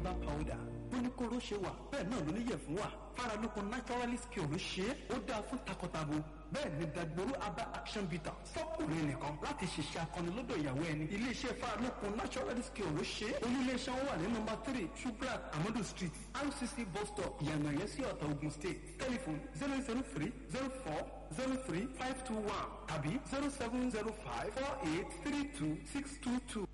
herbal powder oníkóró ṣe wà bẹ́ẹ̀ náà ló níyẹ̀fun wà Faralókun naturalist cure ló ṣe é ó dáa fún takọtabo bẹ́ẹ̀ ni Dagboro herbal action bitter fọ́kùnrin nìkan láti ṣiṣẹ́ akọni lọ́dọ̀ ìyàwó ẹni iléeṣẹ́ Faralókun naturalist cure ló ṣe é oníléeṣẹ́ wọn wà ní nọ́mbà 3 Shubrat Amadu street RCC bus stop Ìyànàyẹ́sí Ọ̀tà Ogun state telephone 003 04 03 521 tàbí 0705 48 32 622.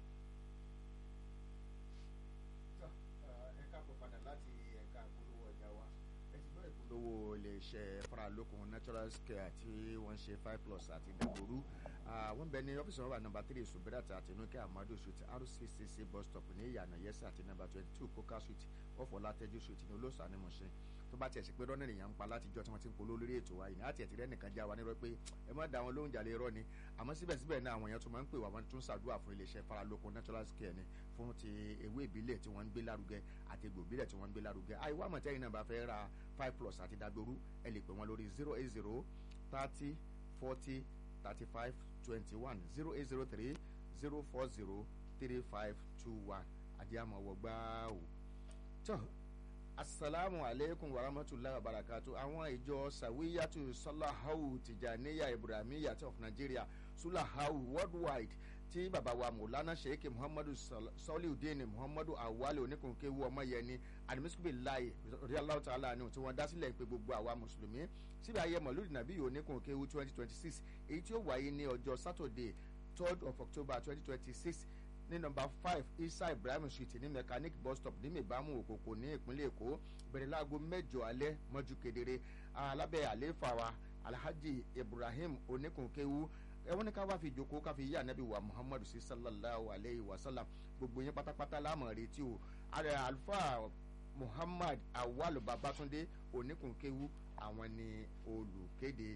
lówó iléeṣẹ́ Faralókun natural care tí wọ́n ṣe 5+ àti Dagboro wọ́n bẹ ní ọ́fíìsì wọn wà nọ́mbà 3 Subirat àti Nuke Amadu street RCCC bus stop ní Ìyànàyẹ́sí àti nọ́mbà 22 Coca street Ọ̀fọ̀látẹ́jú street ní Olóòṣà ní Mùṣín tó bá tiẹ̀ sí pé rọ́nà èèyàn ń pa látijọ́ tí wọ́n ti ń polówó lórí ètò wa yìí àti ẹ̀tì rẹ̀ nìkan já wa nírọ́ pé ẹ má da wọn lóhùn jàlè irọ́ ni àmọ́ síbẹ̀síbẹ̀ náà àwọn èèyàn tó máa ń pè wá wọn tún ṣàdúrà fún iléeṣẹ́ Faralókun natural care ni fún ti ewé ìbílẹ̀ tí wọ́n ń gbé lárugẹ àti egbò ìbílẹ̀ tí wọ́n ń gbé lárugẹ àìwá àmọ̀tẹ́yìn náà bá fẹ́ ra 5+ àti Dagboro ẹ lè pè wọ́n lórí 080 30 40 35 21 0803 040 3521 àdìyàmọ̀ wọ̀gbá o. Assalamu alaikum wa rahmatullahi wa barakatuh. Àwọn ìjọ Sawiyatu Salahau Tijaniya Ibrahimiya of Nigeria Sulahau worldwide tí bàbá wa Maulana Sheikh Muhammadu Soliudeen Muhammadu Awale Oníkunkéwu Ọmọyẹni Alimiskubilayi Radiyallahu ta'ala ni tí wọ́n dá sílẹ̀ pé gbogbo àwa mùsùlùmí síbi ayé Mauludi Nabi Oníkunkéwu 2026 èyí tí ó wáyé ní ọjọ́ Saturday 3rd of October 2026 ní nọ́mbà 5 Isa Ibrahim Street ní mechanic bus stop ní Mìbámu Òkòkò ní ìpínlẹ̀ Èkó bẹ̀rẹ̀ láago 8 alẹ́ mọ́jú kedere alábẹ́ àléfà wa Alhaji Ibrahim Oníkunkéwu ẹwọ́n ní ká wá fi jókòó ká fi yí ànábì wa Muhammadu sallallahu alayhi wa sallam gbogbo yẹn pátápátá láàmú retí o ààrẹ alfa Muhammad Awal Babatunde Oníkunkéwu àwọn ni olùkéde.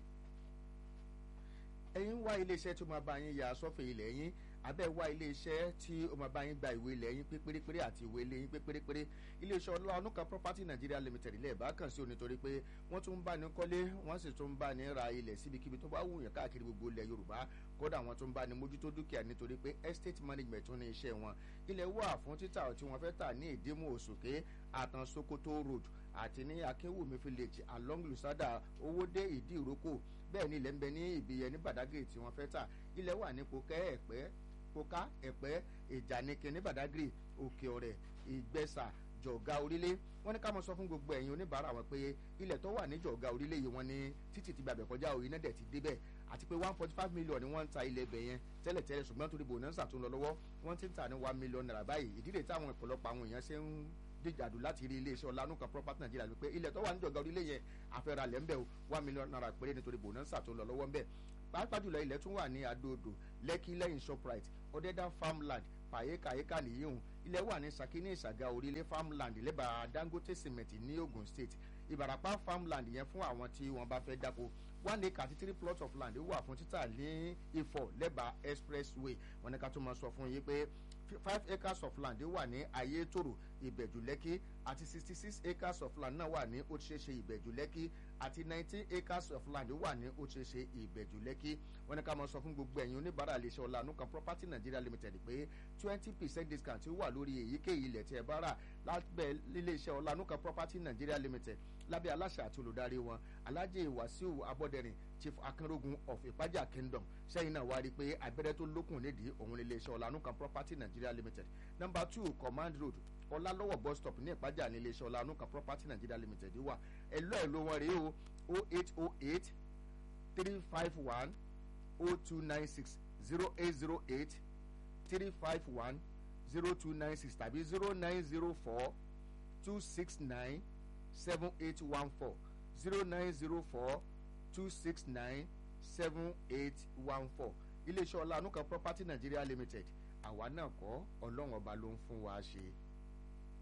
ẹ̀yin wá iléeṣẹ́ tó máa bá yín ya sọ́fẹ̀ ilẹ̀ yín abẹ́ wá iléeṣẹ́ tí ó máa bá yín gba ìwé ilẹ̀ yín pé pérépéré àti ìwé ilé yín pé pérépéré iléeṣẹ́ Ọláolúkà property Nigeria limited ilẹ̀ ìbá kàn sí o nítorí pé wọ́n tún ń bá ní kọ́lé wọ́n sì tún ń bá ní ra ilẹ̀ síbikíbi tó bá wù yàn káàkiri gbogbo ilẹ̀ Yorùbá kódà wọ́n tún ń bá ní mójútó dúkìá nítorí pé estate management tún ní iṣẹ́ wọn ilẹ̀ wà fún títà tí wọ́n fẹ́ tà ní Ìdímù Òṣòkè Àtàn Sokoto road àti ní Akéwùmí village along Lusada Owódé Ìdí Ìrókò bẹ́ẹ̀ ni ilẹ̀ ń bẹ ní Ìbìyẹ ní Badagry tí wọ́n fẹ́ tà ilẹ̀ wà ní Pòkẹ́ Ẹ̀pẹ́ Kóká Ẹ̀pẹ́ Ìjànìkè ní Badagry Òkè Ọ̀rẹ́ Ìgbẹ́sà Jọ̀gá Orílẹ̀ wọ́n ní ká mọ̀ sọ fún gbogbo ẹ̀yin oníbàárà wọn pé ilẹ̀ tó wà ní Jọ̀gá Orílẹ̀ yìí wọ́n ní títì ti gbàgbẹ́ kọjá òyìn náà dẹ̀ ti débẹ̀ àti pé 1.5 million ni wọ́n ń ta ilẹ̀ ibẹ̀ yẹn tẹ́lẹ̀tẹ́lẹ̀ ṣùgbọ́n torí bonanza tó ń lọ lọ́wọ́ wọ́n ti ń tà ní 1 million naira báyìí ìdílé táwọn ọ̀pọ̀lọpọ̀ àwọn èèyàn ṣe ń díjàdù láti rí iléeṣẹ́ Ọláolúkà property Nigeria wípé ilẹ̀ tó wà ní Jọ̀gá Orílẹ̀ yẹn àfẹ́ra lẹ̀ ń bẹ̀ 1 million naira péré nítorí bonanza tó ń lọ lọ́wọ́ ń bẹ̀ pàápàá jùlọ ilẹ̀ tún wà ní Adó-Odò Lẹ́kí lẹ́yìn Shoprite Ọ̀dẹ́dá farmland pàyékàyékà nìyíhun ilẹ̀ wà ní Ṣakí ní Ìṣàgà Orílẹ̀ farmland lẹ́bàá Dangote cement ní Ogun State Ìbàràpá farmland yẹn fún àwọn tí wọ́n bá fẹ́ dáko 1 acre àti 3 plots of land wà fún títà ní Ifọ̀ lẹ́bàá expressway wọ́n ní ká tó máa sọ fún yín pé 5 acres of land wà ní Ayétòrò Ìbẹ̀jú Lẹ́kí àti 66 acres of land náà wà ní Òṣèṣe Ìbẹ̀jú Lẹ́kí àti 19 acres of land wà ní Òṣèṣe Ìbẹ̀jú Lẹ́kí wọ́n ní ká máa sọ fún gbogbo ẹ̀yin oníbàárà iléeṣẹ́ Ọláolúkà property Nigeria limited pé 20% discount wà lórí èyíkéyìí ilẹ̀ tí ẹ bá rà lábẹ́ iléeṣẹ́ Ọláolúkà property Nigeria limited lábẹ́ aláṣẹ àti olùdarí wọn Alhaji Wasiu Abọ́dẹrìn Chief Akinrogun of Ìpájà Kingdom sẹ́yìn náà wá rí i pé abẹ́rẹ́ tó lókun nídìí òun iléeṣẹ́ Ọláolúkà property Nigeria limited number 2 Command Road Ọlálọ́wọ̀ bus stop ní Ìpájà ní iléeṣẹ́ Ọláolúkà property Nigeria limited wà ẹ̀lọ́ wọn rèé o 0808 351 0296 0808 351 0296 tàbí 0904 269 7814 0904 269 7814 iléeṣẹ́ Ọláolúkà property Nigeria limited àwa náà kọ́ Ọlọ́run ọba ló ń fún wa ṣe.